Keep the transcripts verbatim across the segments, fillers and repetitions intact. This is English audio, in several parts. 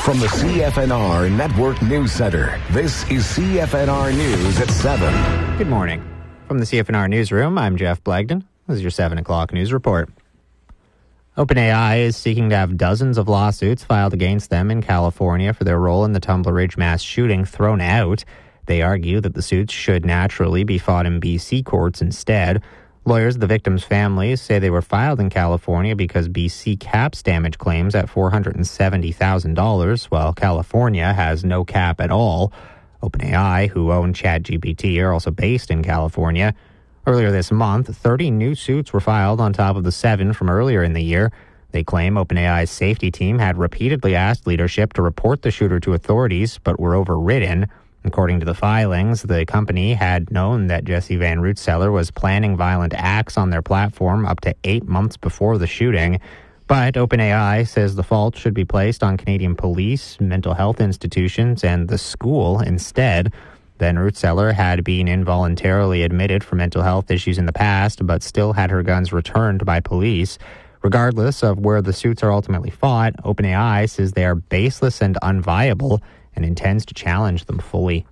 From the C F N R Network News Center, this is C F N R News at seven. Good morning. From the C F N R Newsroom, I'm Jeff Blagden. This is your seven o'clock news report. OpenAI is seeking to have dozens of lawsuits filed against them in California for their role in the Tumbler Ridge mass shooting thrown out. They argue that the suits should naturally be fought in B C courts instead. Lawyers of the victims' families say they were filed in California because B C caps damage claims at four hundred seventy thousand dollars, while California has no cap at all. OpenAI, who own ChatGPT, are also based in California. Earlier this month, thirty new suits were filed on top of the seven from earlier in the year. They claim OpenAI's safety team had repeatedly asked leadership to report the shooter to authorities, but were overridden. According to the filings, the company had known that Jesse Van Rootseller was planning violent acts on their platform up to eight months before the shooting. But OpenAI says the fault should be placed on Canadian police, mental health institutions, and the school instead. Van Rootseller had been involuntarily admitted for mental health issues in the past, but still had her guns returned by police. Regardless of where the suits are ultimately fought, OpenAI says they are baseless and unviable and intends to challenge them fully.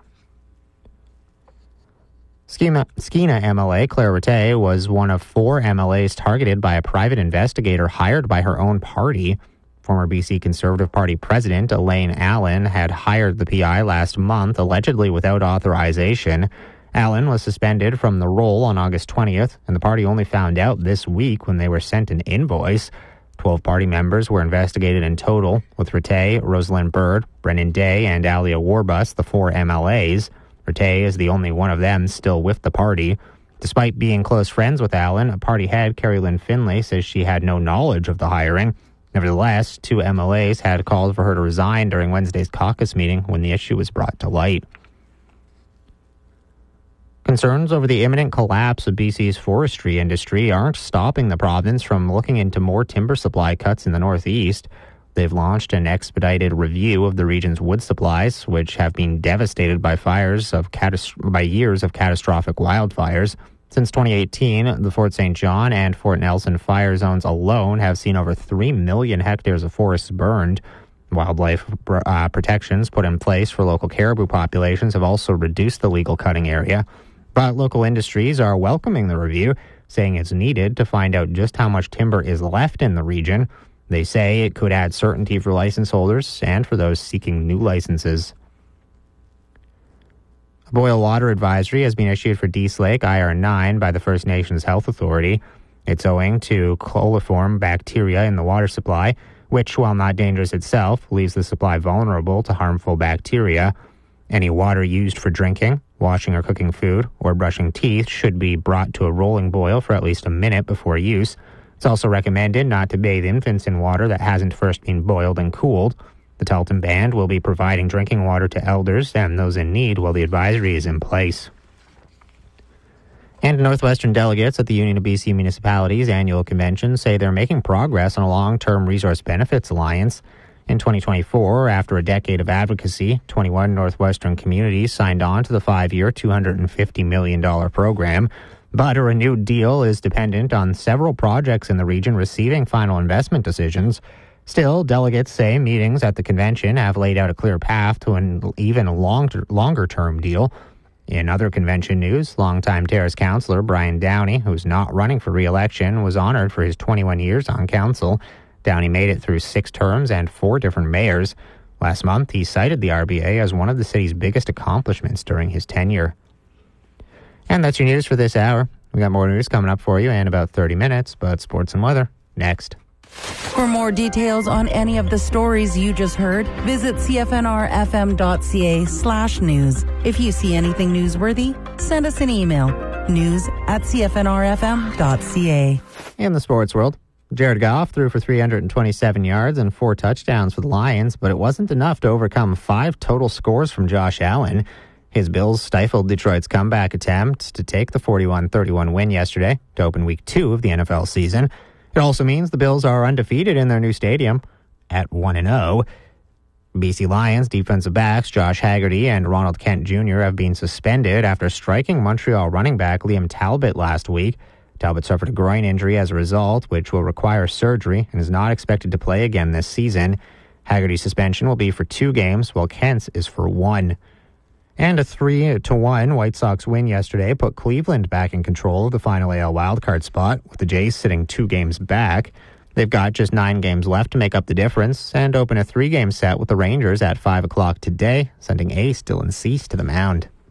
Skeena, Skeena M L A Claire Rattay was one of four M L As targeted by a private investigator hired by her own party. Former B C Conservative Party President Elaine Allen had hired the P I last month, allegedly without authorization. Allen was suspended from the role on August twentieth, and the party only found out this week when they were sent an invoice. Twelve party members were investigated in total, with Rattay, Rosalind Byrd, Brennan Day, and Alia Warbus, the four M L As. Rattay is the only one of them still with the party. Despite being close friends with Allen, party head Carrie Lynn Finlay says she had no knowledge of the hiring. Nevertheless, two M L As had called for her to resign during Wednesday's caucus meeting when the issue was brought to light. Concerns over the imminent collapse of B C's forestry industry aren't stopping the province from looking into more timber supply cuts in the northeast. They've launched an expedited review of the region's wood supplies, which have been devastated by fires of catas- by years of catastrophic wildfires. Since twenty eighteen, the Fort Saint John and Fort Nelson fire zones alone have seen over three million hectares of forests burned. Wildlife uh, protections put in place for local caribou populations have also reduced the legal cutting area. But local industries are welcoming the review, saying it's needed to find out just how much timber is left in the region. They say it could add certainty for license holders and for those seeking new licenses. A boil water advisory has been issued for Dease Lake I R nine by the First Nations Health Authority. It's owing to coliform bacteria in the water supply, which, while not dangerous itself, leaves the supply vulnerable to harmful bacteria. Any water used for drinking, washing or cooking food, or brushing teeth should be brought to a rolling boil for at least a minute before use. It's also recommended not to bathe infants in water that hasn't first been boiled and cooled. The Telton Band will be providing drinking water to elders and those in need while the advisory is in place. And Northwestern delegates at the Union of B C Municipalities annual convention say they're making progress on a long-term resource benefits alliance. In twenty twenty-four, after a decade of advocacy, twenty-one Northwestern communities signed on to the five-year, two hundred fifty million dollars program. But a renewed deal is dependent on several projects in the region receiving final investment decisions. Still, delegates say meetings at the convention have laid out a clear path to an even longer, longer-term deal. In other convention news, longtime Terrace councillor Brian Downey, who's not running for re-election, was honored for his twenty-one years on council. Downey made it through six terms and four different mayors. Last month, he cited the R B A as one of the city's biggest accomplishments during his tenure. And that's your news for this hour. We got more news coming up for you in about thirty minutes, but sports and weather next. For more details on any of the stories you just heard, visit C F N R F M dot C A slash news. If you see anything newsworthy, send us an email. News at C F N R F M dot C A. In the sports world, Jared Goff threw for three hundred twenty-seven yards and four touchdowns for the Lions, but it wasn't enough to overcome five total scores from Josh Allen. His Bills stifled Detroit's comeback attempt to take the forty-one thirty-one win yesterday to open week two of the N F L season. It also means the Bills are undefeated in their new stadium at one and oh. B C Lions defensive backs Josh Haggerty and Ronald Kent Junior have been suspended after striking Montreal running back Liam Talbot last week. Talbot suffered a groin injury as a result, which will require surgery and is not expected to play again this season. Haggerty's suspension will be for two games, while Kent's is for one. And a three to one White Sox win yesterday put Cleveland back in control of the final A L wildcard spot, with the Jays sitting two games back. They've got just nine games left to make up the difference and open a three-game set with the Rangers at five o'clock today, sending Ace Dylan Cease to the mound.